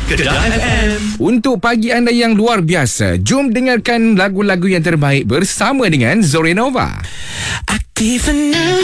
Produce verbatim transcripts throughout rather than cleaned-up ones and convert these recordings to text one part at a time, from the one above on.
Kedah F M. Untuk pagi anda yang luar biasa, jom dengarkan lagu-lagu yang terbaik bersama dengan Zorenova. Aktif enam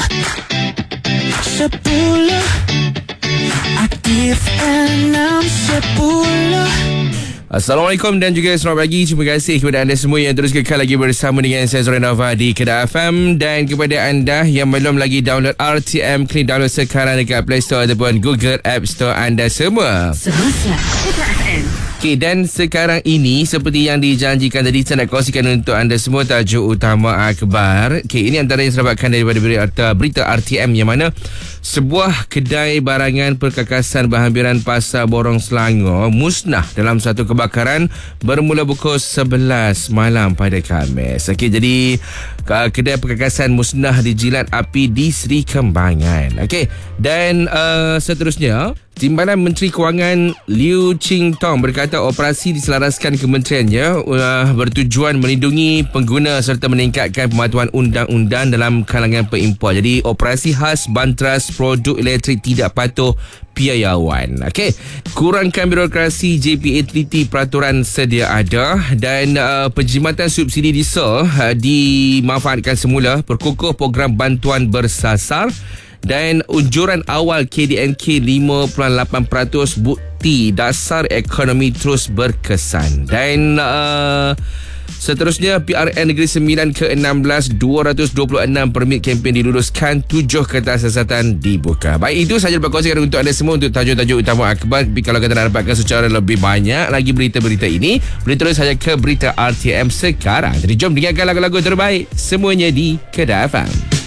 sepuluh, aktif enam sepuluh. Assalamualaikum dan juga selamat pagi. Terima kasih kepada anda semua yang terus kekal lagi bersama dengan saya Zorenova di Kedah F M. Dan kepada anda yang belum lagi download R T M, klik download sekarang dekat Play Store ataupun Google App Store anda semua. Semasa Kedah F M. Okey, dan sekarang ini seperti yang dijanjikan tadi, saya nak kongsikan untuk anda semua tajuk utama akhbar. Okey, ini antara yang saya dapatkan daripada berita, berita R T M yang mana sebuah kedai barangan perkakasan berhampiran Pasar Borong Selangor musnah dalam satu kebakaran bermula pukul sebelas malam pada Khamis. Okey, jadi kedai perkakasan musnah dijilat api di Seri Kembangan. Okey, dan uh, seterusnya Timbalan Menteri Kewangan Liu Ching Tong berkata operasi diselaraskan kementeriannya uh, bertujuan melindungi pengguna serta meningkatkan pematuhan undang-undang dalam kalangan pengimport. Jadi operasi khas Bantras produk elektrik tidak patuh piayawan. Okey, kurangkan birokrasi, J P A teliti peraturan sedia ada, dan uh, penjimatan subsidi diesel uh, dimanfaatkan semula, perkukuh program bantuan bersasar, dan unjuran awal K D N K lima perpuluhan lapan peratus bukti dasar ekonomi terus berkesan. Dan uh, seterusnya P R N Negeri Sembilan ke enam belas dua ratus dua puluh enam permit kempen diluluskan, tujuh kertas siasatan dibuka. Baik, itu sahaja dapat kongsikan untuk anda semua untuk tajuk-tajuk utama akhbar. Tapi kalau kita nak dapatkan secara lebih banyak lagi berita-berita ini, boleh terus saja ke berita R T M sekarang. Jadi jom dengarkan lagu-lagu terbaik semuanya di Kedah F M.